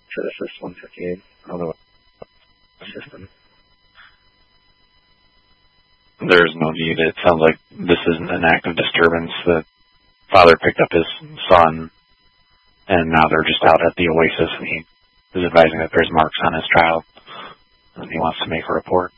to assist 158 on the system. There's no need. It sounds like this isn't an act of disturbance. The father picked up his son, and now they're just out at the Oasis, and he is advising that there's marks on his child, and he wants to make a report.